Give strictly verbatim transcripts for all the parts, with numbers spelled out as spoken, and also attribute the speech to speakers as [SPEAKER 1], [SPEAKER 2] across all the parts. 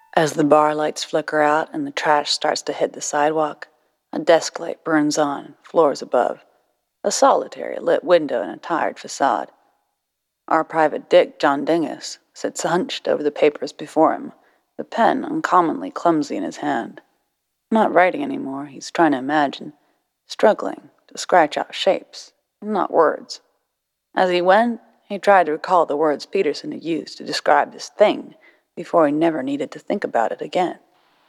[SPEAKER 1] As the bar lights flicker out and the trash starts to hit the sidewalk, a desk light burns on, floors above, a solitary lit window and a tired facade. Our private dick, John Dingus, sits hunched over the papers before him, the pen uncommonly clumsy in his hand. Not writing anymore, he's trying to imagine, struggling to scratch out shapes, not words. As he went, he tried to recall the words Peterson had used to describe this thing before he never needed to think about it again.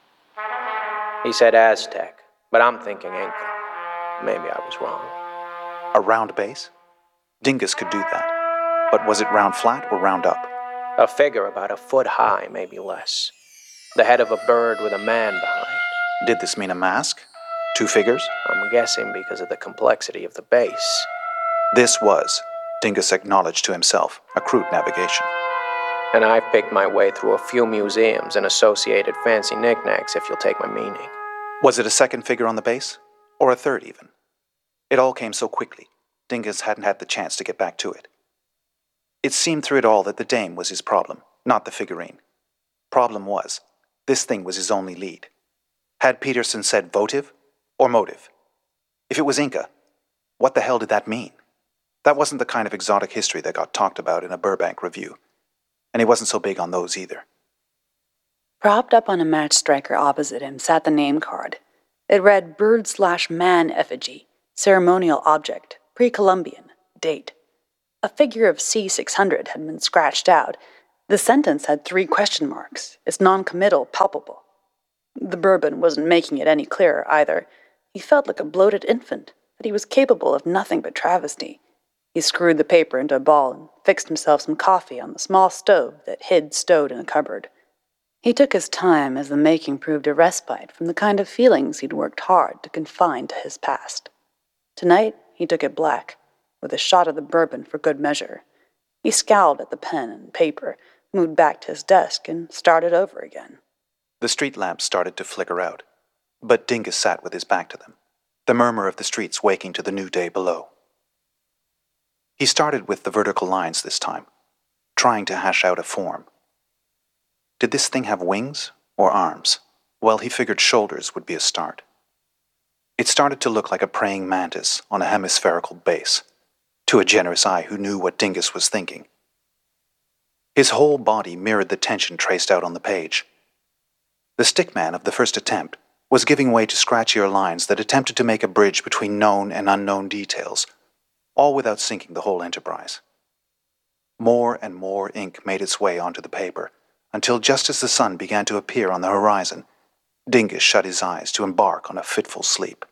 [SPEAKER 2] He said Aztec, but I'm thinking Inca. Maybe I was wrong.
[SPEAKER 3] A round base? Dingus could do that. But was it round flat or round up?
[SPEAKER 2] A figure about a foot high, maybe less. The head of a bird with a man behind.
[SPEAKER 3] Did this mean a mask? Two figures?
[SPEAKER 2] I'm guessing because of the complexity of the base.
[SPEAKER 3] This was, Dingus acknowledged to himself, a crude navigation.
[SPEAKER 2] And I've picked my way through a few museums and associated fancy knickknacks, if you'll take my meaning.
[SPEAKER 3] Was it a second figure on the base? Or a third, even? It all came so quickly, Dingus hadn't had the chance to get back to it. It seemed through it all that the dame was his problem, not the figurine. Problem was, this thing was his only lead. Had Peterson said votive or motive? If it was Inca, what the hell did that mean? That wasn't the kind of exotic history that got talked about in a Burbank review. And he wasn't so big on those either.
[SPEAKER 1] Propped up on a match striker opposite him sat the name card. It read bird slash man effigy, ceremonial object, pre-Columbian, date. A figure of C six hundred had been scratched out. The sentence had three question marks, its non-committal palpable. The bourbon wasn't making it any clearer either. He felt like a bloated infant, that he was capable of nothing but travesty. He screwed the paper into a ball and fixed himself some coffee on the small stove that hid stowed in a cupboard. He took his time as the making proved a respite from the kind of feelings he'd worked hard to confine to his past. Tonight, he took it black, with a shot of the bourbon for good measure. He scowled at the pen and paper, moved back to his desk, and started over again.
[SPEAKER 3] The street lamps started to flicker out, but Dingus sat with his back to them, the murmur of the streets waking to the new day below. He started with the vertical lines this time, trying to hash out a form. Did this thing have wings or arms? Well, he figured shoulders would be a start. It started to look like a praying mantis on a hemispherical base, to a generous eye who knew what Dingus was thinking. His whole body mirrored the tension traced out on the page. The stickman of the first attempt was giving way to scratchier lines that attempted to make a bridge between known and unknown details, all without sinking the whole enterprise. More and more ink made its way onto the paper, until just as the sun began to appear on the horizon, Dingus shut his eyes to embark on a fitful sleep.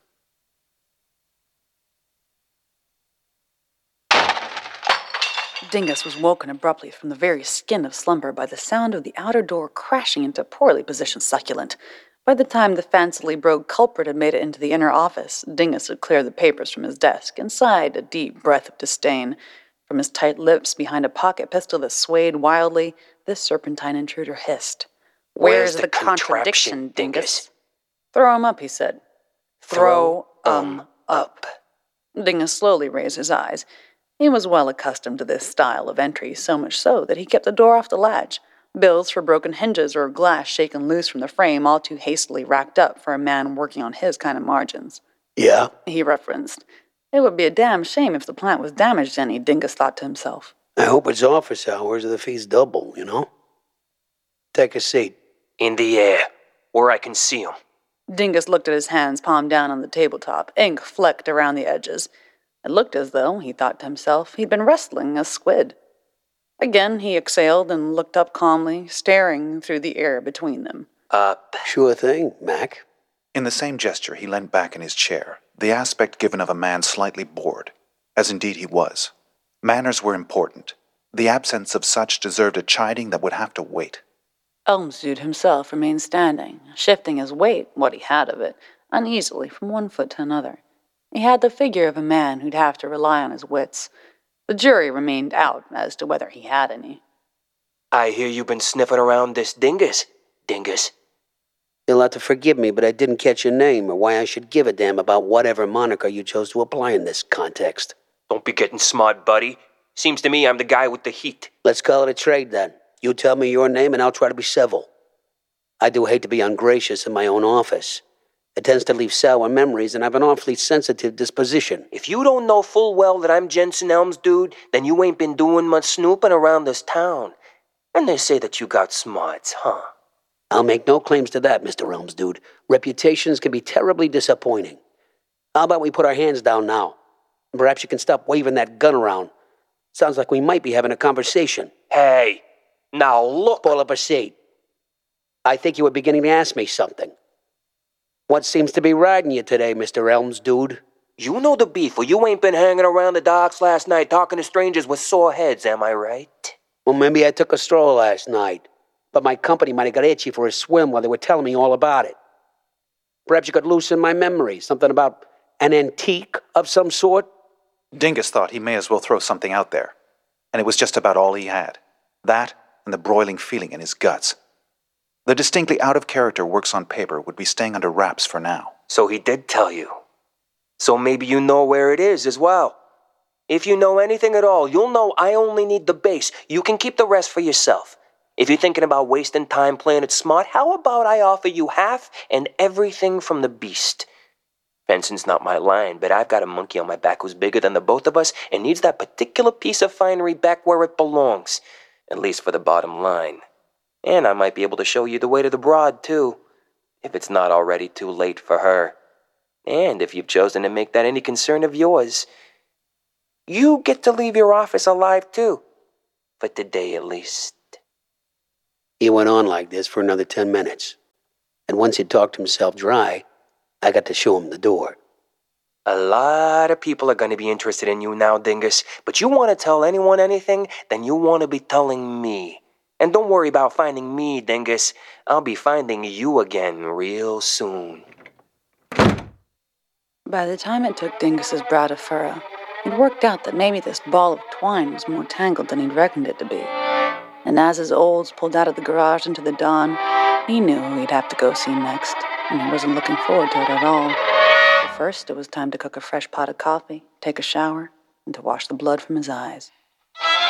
[SPEAKER 1] Dingus was woken abruptly from the very skin of slumber by the sound of the outer door crashing into a poorly positioned succulent. By the time the fancily brogue culprit had made it into the inner office, Dingus had cleared the papers from his desk and sighed a deep breath of disdain. From his tight lips behind a pocket pistol that swayed wildly, this serpentine intruder hissed.
[SPEAKER 4] Where's, Where's the, the contradiction, Dingus?
[SPEAKER 1] Throw him up, he said. Throw um up. Dingus slowly raised his eyes. He was well accustomed to this style of entry, so much so that he kept the door off the latch. Bills for broken hinges or glass shaken loose from the frame, all too hastily racked up for a man working on his kind of margins.
[SPEAKER 4] Yeah?
[SPEAKER 1] He referenced. It would be a damn shame if the plant was damaged any, Dingus thought to himself.
[SPEAKER 4] I hope it's office hours or the fees double, you know? Take a seat.
[SPEAKER 5] In the air, where I can see him.
[SPEAKER 1] Dingus looked at his hands, palm down on the tabletop, ink flecked around the edges. It looked as though, he thought to himself, he'd been wrestling a squid. Again he exhaled and looked up calmly, staring through the air between them.
[SPEAKER 5] Up.
[SPEAKER 4] Sure thing, Mac.
[SPEAKER 3] In the same gesture he leant back in his chair, the aspect given of a man slightly bored, as indeed he was. Manners were important. The absence of such deserved a chiding that would have to wait.
[SPEAKER 1] Elmsud himself remained standing, shifting his weight, what he had of it, uneasily from one foot to another. He had the figure of a man who'd have to rely on his wits. The jury remained out as to whether he had any.
[SPEAKER 5] I hear you've been sniffing around this Dingus, Dingus.
[SPEAKER 4] You'll have to forgive me, but I didn't catch your name or why I should give a damn about whatever moniker you chose to apply in this context.
[SPEAKER 5] Don't be getting smart, buddy. Seems to me I'm the guy with the heat.
[SPEAKER 4] Let's call it a trade, then. You tell me your name and I'll try to be civil. I do hate to be ungracious in my own office. It tends to leave sour memories, and I have an awfully sensitive disposition.
[SPEAKER 5] If you don't know full well that I'm Jensen Elms, dude, then you ain't been doing much snooping around this town. And they say that you got smarts, huh?
[SPEAKER 4] I'll make no claims to that, Mister Elms, dude. Reputations can be terribly disappointing. How about we put our hands down now? Perhaps you can stop waving that gun around. Sounds like we might be having a conversation.
[SPEAKER 5] Hey, now look.
[SPEAKER 4] Pull up a seat. I think you were beginning to ask me something. What seems to be riding you today, Mister Elms, dude?
[SPEAKER 5] You know the beef, or you ain't been hanging around the docks last night talking to strangers with sore heads, am I right?
[SPEAKER 4] Well, maybe I took a stroll last night, but my company might have got itchy for a swim while they were telling me all about it. Perhaps you could loosen my memory, something about an antique of some sort?
[SPEAKER 3] Dingus thought he may as well throw something out there, and it was just about all he had. That and the broiling feeling in his guts. The distinctly out-of-character works on paper would be staying under wraps for now.
[SPEAKER 5] So he did tell you. So maybe you know where it is as well. If you know anything at all, you'll know I only need the base. You can keep the rest for yourself. If you're thinking about wasting time playing it smart, how about I offer you half and everything from the beast? Fencing's not my line, but I've got a monkey on my back who's bigger than the both of us and needs that particular piece of finery back where it belongs, at least for the bottom line. And I might be able to show you the way to the broad, too, if it's not already too late for her. And if you've chosen to make that any concern of yours, you get to leave your office alive, too, for today at least.
[SPEAKER 4] He went on like this for another ten minutes, and once he'd talked himself dry, I got to show him the door.
[SPEAKER 5] A lot of people are going to be interested in you now, Dingus, but you want to tell anyone anything, then you want to be telling me. And don't worry about finding me, Dingus. I'll be finding you again real soon.
[SPEAKER 1] By the time it took Dingus's brow to furrow, it worked out that maybe this ball of twine was more tangled than he'd reckoned it to be. And as his olds pulled out of the garage into the dawn, he knew who he'd have to go see next, and he wasn't looking forward to it at all. But first, it was time to cook a fresh pot of coffee, take a shower, and to wash the blood from his eyes.